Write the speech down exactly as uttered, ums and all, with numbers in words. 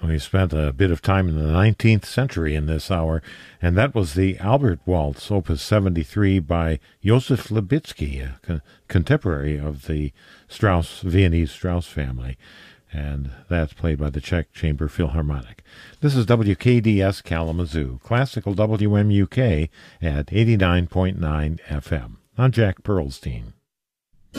We spent a bit of time in the nineteenth century in this hour, and that was the Albert Waltz, Opus seventy-three by Josef Libitsky, a con- contemporary of the Strauss, Viennese Strauss family, and that's played by the Czech Chamber Philharmonic. This is W K D S Kalamazoo, classical W M U K at eighty-nine point nine F M. I'm Jack Perlstein.